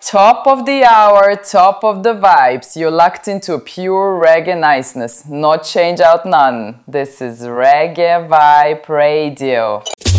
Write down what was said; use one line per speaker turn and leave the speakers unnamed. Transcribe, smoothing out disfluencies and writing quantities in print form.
Top of the hour, top of the vibes. You're locked into pure reggae niceness. No change out none. This is Reggae Vibe Radio.